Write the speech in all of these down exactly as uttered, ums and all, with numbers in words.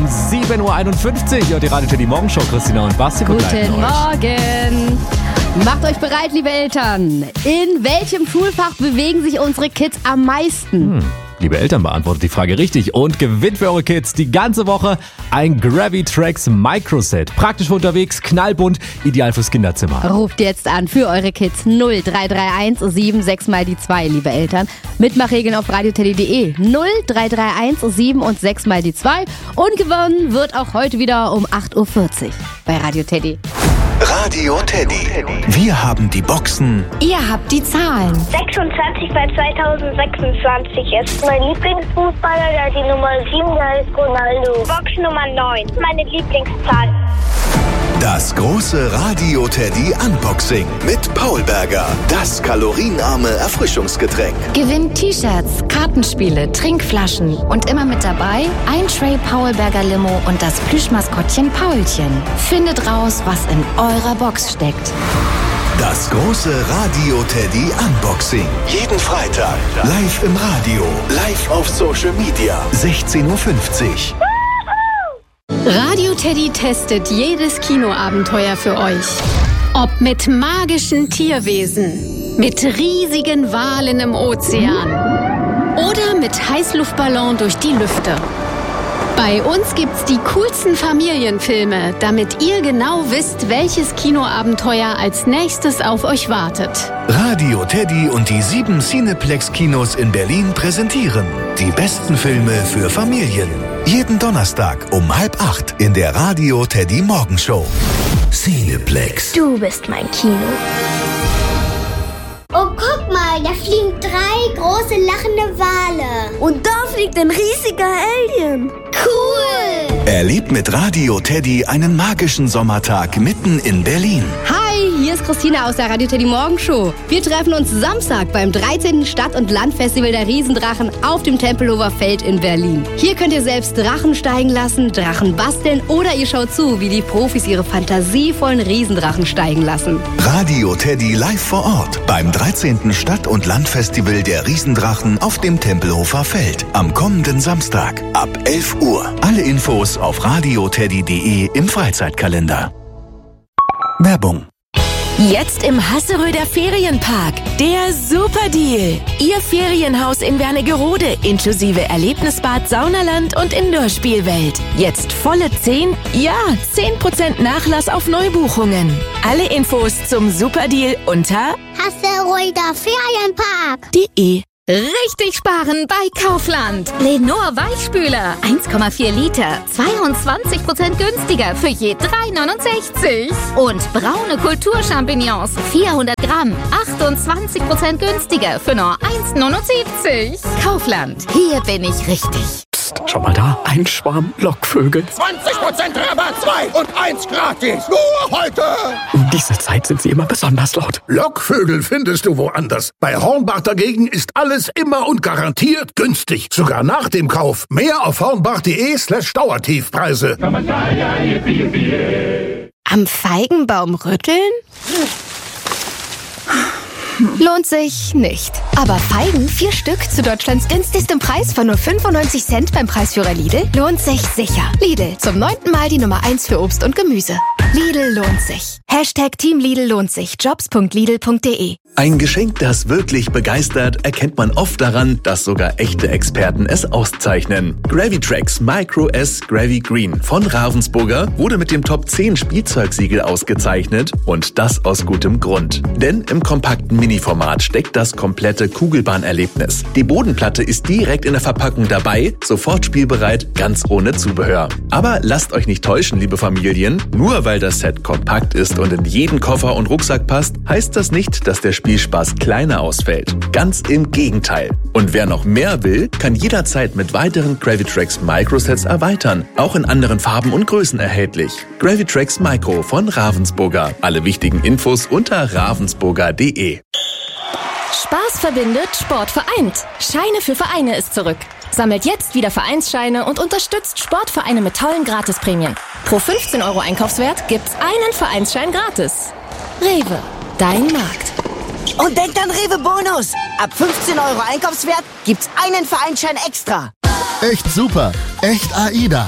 Morgen, sieben Uhr einundfünfzig. Und die Radio Teddy Morgenshow, Christina und Basti begleiten Guten euch. Morgen. Macht euch bereit, liebe Eltern. In welchem Schulfach bewegen sich unsere Kids am meisten? Hm. Liebe Eltern, beantwortet die Frage richtig und gewinnt für eure Kids die ganze Woche ein Gravitrax Microset. Praktisch für unterwegs, knallbunt, ideal fürs Kinderzimmer. Ruft jetzt an für eure Kids null drei drei eins sieben sechs mal die zwei, liebe Eltern. Mitmachregeln auf radioteddy punkt de null drei drei eins sieben und sechs mal die zwei. Und gewonnen wird auch heute wieder um acht Uhr vierzig bei Radio Teddy. Radio Teddy. Wir haben die Boxen. Ihr habt die Zahlen. sechsundzwanzig bei zweitausendsechsundzwanzig ist mein Lieblingsfußballer, der die Nummer sieben, der ist Ronaldo. Box Nummer neun, meine Lieblingszahl. Das große Radio Teddy Unboxing mit Paul Berger. Das kalorienarme Erfrischungsgetränk. Gewinnt T-Shirts, Kartenspiele, Trinkflaschen und immer mit dabei ein Tray Paul Berger Limo und das Plüschmaskottchen Paulchen. Findet raus, was in eurer Box steckt. Das große Radio Teddy Unboxing. Jeden Freitag. Live im Radio. Live auf Social Media. sechzehn Uhr fünfzig. Radio Teddy testet jedes Kinoabenteuer für euch. Ob mit magischen Tierwesen, mit riesigen Walen im Ozean oder mit Heißluftballon durch die Lüfte. Bei uns gibt's die coolsten Familienfilme, damit ihr genau wisst, welches Kinoabenteuer als nächstes auf euch wartet. Radio Teddy und die sieben Cineplex-Kinos in Berlin präsentieren die besten Filme für Familien. Jeden Donnerstag um halb acht in der Radio Teddy Morgenshow. Cineplex. Du bist mein Kino. Oh, guck mal, da fliegen drei große lachende Wale. Und da fliegt ein riesiger Alien. Cool! Erlebt mit Radio Teddy einen magischen Sommertag mitten in Berlin. Hi, hier ist Christina aus der Radio Teddy Morgenshow. Wir treffen uns Samstag beim dreizehnten Stadt- und Landfestival der Riesendrachen auf dem Tempelhofer Feld in Berlin. Hier könnt ihr selbst Drachen steigen lassen, Drachen basteln oder ihr schaut zu, wie die Profis ihre fantasievollen Riesendrachen steigen lassen. Radio Teddy live vor Ort beim dreizehnten Stadt- und Landfestival der Riesendrachen auf dem Tempelhofer Feld am kommenden Samstag ab elf Uhr. Alle Infos auf radioteddy punkt de im Freizeitkalender. Werbung. Jetzt im Hasseröder Ferienpark. Der Superdeal. Ihr Ferienhaus in Wernigerode inklusive Erlebnisbad, Saunaland und Indoor-Spielwelt. Jetzt volle zehn, ja, zehn Prozent Nachlass auf Neubuchungen. Alle Infos zum Superdeal unter Hasseröder Ferienpark. de. Richtig sparen bei Kaufland. Lenor Weichspüler, eins Komma vier Liter, zweiundzwanzig Prozent günstiger für je drei neunundsechzig. Und braune Kulturchampignons, vierhundert Gramm, achtundzwanzig Prozent günstiger für nur eins neunundsiebzig. Kaufland, hier bin ich richtig. Psst, schau mal da, ein Schwarm Lockvögel. zwanzig Prozent Rabatt, zwei und eins gratis. Nur heute. Um diese Zeit sind sie immer besonders laut. Lockvögel findest du woanders. Bei Hornbach dagegen ist alles immer und garantiert günstig. Sogar nach dem Kauf. Mehr auf hornbach punkt de slash Dauertiefpreise. Am Feigenbaum rütteln? Lohnt sich nicht. Aber Feigen, vier Stück zu Deutschlands günstigstem Preis von nur fünfundneunzig Cent beim Preisführer Lidl, lohnt sich sicher. Lidl, zum neunten Mal die Nummer eins für Obst und Gemüse. Lidl lohnt sich. Hashtag Team Lidl lohnt sich. jobs punkt lidl punkt de. Ein Geschenk, das wirklich begeistert, erkennt man oft daran, dass sogar echte Experten es auszeichnen. Gravitrax Micro S Gravi Green von Ravensburger wurde mit dem Top zehn Spielzeugsiegel ausgezeichnet und das aus gutem Grund. Denn im kompakten Mini-Format steckt das komplette Kugelbahnerlebnis. Die Bodenplatte ist direkt in der Verpackung dabei, sofort spielbereit, ganz ohne Zubehör. Aber lasst euch nicht täuschen, liebe Familien, nur weil das Set kompakt ist und in jeden Koffer und Rucksack passt, heißt das nicht, dass der Spielspaß kleiner ausfällt. Ganz im Gegenteil. Und wer noch mehr will, kann jederzeit mit weiteren Gravitrax Microsets erweitern. Auch in anderen Farben und Größen erhältlich. Gravitrax Micro von Ravensburger. Alle wichtigen Infos unter ravensburger punkt de. Spaß verbindet, Sport vereint. Scheine für Vereine ist zurück. Sammelt jetzt wieder Vereinsscheine und unterstützt Sportvereine mit tollen Gratisprämien. Pro fünfzehn Euro Einkaufswert gibt's einen Vereinsschein gratis. Rewe, dein Markt. Und denkt an Rewe Bonus. Ab fünfzehn Euro Einkaufswert gibt's einen Vereinsschein extra. Echt super. Echt AIDA.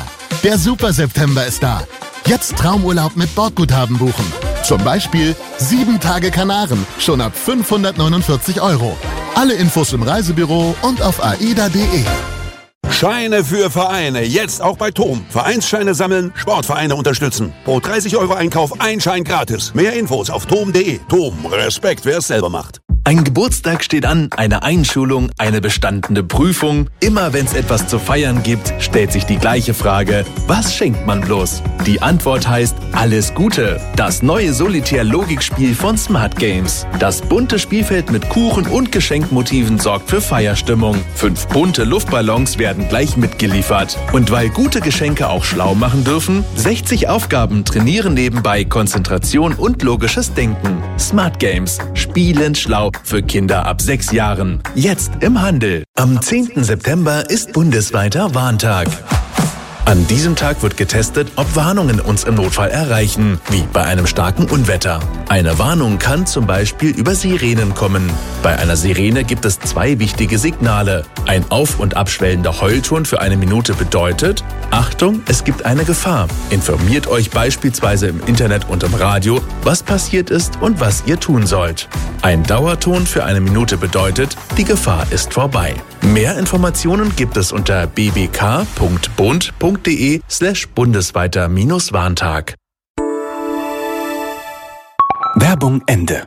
Der Super September ist da. Jetzt Traumurlaub mit Bordguthaben buchen. Zum Beispiel sieben Tage Kanaren, schon ab fünfhundertneunundvierzig Euro. Alle Infos im Reisebüro und auf aida punkt de. Scheine für Vereine, jetzt auch bei T O M. Vereinsscheine sammeln, Sportvereine unterstützen. Pro dreißig Euro Einkauf ein Schein gratis. Mehr Infos auf tom punkt de. T O M, Respekt, wer es selber macht. Ein Geburtstag steht an, eine Einschulung, eine bestandene Prüfung. Immer wenn es etwas zu feiern gibt, stellt sich die gleiche Frage: Was schenkt man bloß? Die Antwort heißt Alles Gute. Das neue Solitär-Logikspiel von Smart Games. Das bunte Spielfeld mit Kuchen und Geschenkmotiven sorgt für Feierstimmung. Fünf bunte Luftballons werden gleich mitgeliefert. Und weil gute Geschenke auch schlau machen dürfen, sechzig Aufgaben trainieren nebenbei Konzentration und logisches Denken. Smart Games. Spielend schlau für Kinder ab sechs Jahren. Jetzt im Handel. Am zehnten September ist bundesweiter Warntag. An diesem Tag wird getestet, ob Warnungen uns im Notfall erreichen, wie bei einem starken Unwetter. Eine Warnung kann zum Beispiel über Sirenen kommen. Bei einer Sirene gibt es zwei wichtige Signale. Ein auf- und abschwellender Heulton für eine Minute bedeutet: Achtung, es gibt eine Gefahr. Informiert euch beispielsweise im Internet und im Radio, was passiert ist und was ihr tun sollt. Ein Dauerton für eine Minute bedeutet, die Gefahr ist vorbei. Mehr Informationen gibt es unter b b k punkt bund punkt de slash bundesweiter Warntag. Werbung Ende.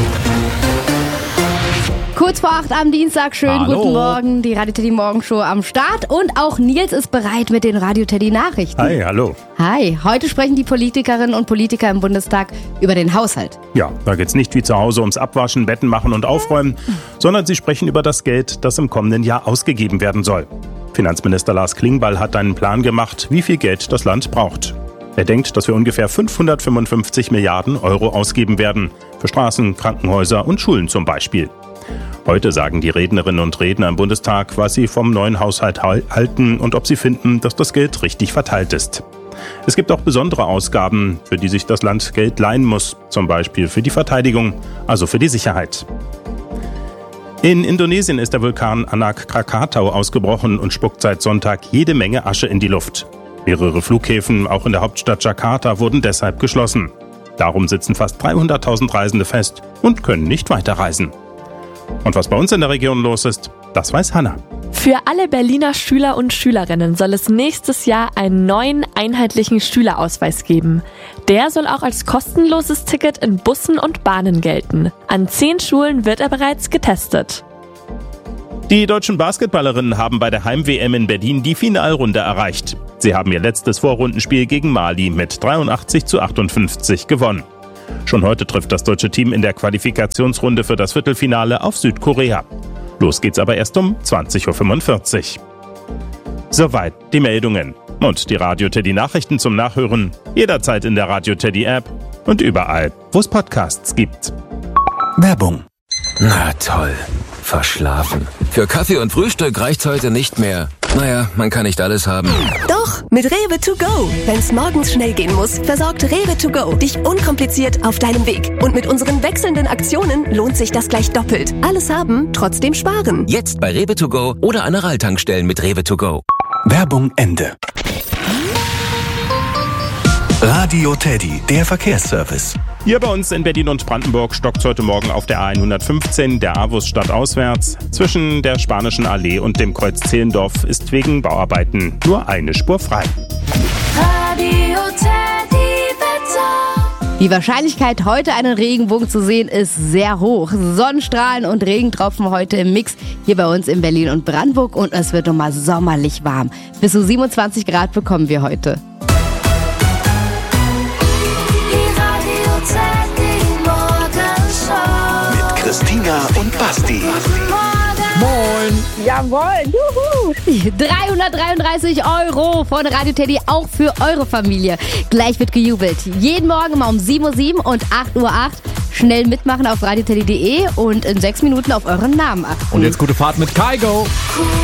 Kurz vor acht am Dienstag, schönen Hallo. Guten Morgen, die Radio Teddy Morgenshow am Start und auch Nils ist bereit mit den Radio Teddy Nachrichten. Hi, hallo. Hi, heute sprechen die Politikerinnen und Politiker im Bundestag über den Haushalt. Ja, da geht's nicht wie zu Hause ums Abwaschen, Betten machen und Aufräumen, sondern sie sprechen über das Geld, das im kommenden Jahr ausgegeben werden soll. Finanzminister Lars Klingbeil hat einen Plan gemacht, wie viel Geld das Land braucht. Er denkt, dass wir ungefähr fünfhundertfünfundfünfzig Milliarden Euro ausgeben werden. Für Straßen, Krankenhäuser und Schulen zum Beispiel. Heute sagen die Rednerinnen und Redner im Bundestag, was sie vom neuen Haushalt halten und ob sie finden, dass das Geld richtig verteilt ist. Es gibt auch besondere Ausgaben, für die sich das Land Geld leihen muss, zum Beispiel für die Verteidigung, also für die Sicherheit. In Indonesien ist der Vulkan Anak Krakatau ausgebrochen und spuckt seit Sonntag jede Menge Asche in die Luft. Mehrere Flughäfen, auch in der Hauptstadt Jakarta, wurden deshalb geschlossen. Darum sitzen fast dreihunderttausend Reisende fest und können nicht weiterreisen. Und was bei uns in der Region los ist, das weiß Hanna. Für alle Berliner Schüler und Schülerinnen soll es nächstes Jahr einen neuen einheitlichen Schülerausweis geben. Der soll auch als kostenloses Ticket in Bussen und Bahnen gelten. An zehn Schulen wird er bereits getestet. Die deutschen Basketballerinnen haben bei der Heim-W M in Berlin die Finalrunde erreicht. Sie haben ihr letztes Vorrundenspiel gegen Mali mit dreiundachtzig zu achtundfünfzig gewonnen. Schon heute trifft das deutsche Team in der Qualifikationsrunde für das Viertelfinale auf Südkorea. Los geht's aber erst um zwanzig Uhr fünfundvierzig. Soweit die Meldungen. Und die Radio Teddy Nachrichten zum Nachhören jederzeit in der Radio Teddy App und überall, wo es Podcasts gibt. Werbung. Na toll. Verschlafen. Für Kaffee und Frühstück reicht's heute nicht mehr. Naja, man kann nicht alles haben. Doch, mit Rewe to go. Wenn's morgens schnell gehen muss, versorgt Rewe to go dich unkompliziert auf deinem Weg. Und mit unseren wechselnden Aktionen lohnt sich das gleich doppelt. Alles haben, trotzdem sparen. Jetzt bei Rewe to go oder an Aral-Tankstellen mit Rewe to go. Werbung Ende. Radio Teddy, der Verkehrsservice. Hier bei uns in Berlin und Brandenburg stockt's heute Morgen auf der A hundertfünfzehn, der A-Bus stadtauswärts. Zwischen der Spanischen Allee und dem Kreuz Zehlendorf ist wegen Bauarbeiten nur eine Spur frei. Radio Teddy Wetter. Die Wahrscheinlichkeit, heute einen Regenbogen zu sehen, ist sehr hoch. Sonnenstrahlen und Regentropfen heute im Mix hier bei uns in Berlin und Brandenburg und es wird nochmal sommerlich warm. Bis zu siebenundzwanzig Grad bekommen wir heute. Christina und Basti. Moin. Jawohl, juhu. dreihundertdreiunddreißig Euro von Radio Teddy, auch für eure Familie. Gleich wird gejubelt. Jeden Morgen mal um sieben Uhr sieben und acht Uhr acht. Schnell mitmachen auf radioteddy punkt de und in sechs Minuten auf euren Namen achten. Und jetzt gute Fahrt mit Kaigo.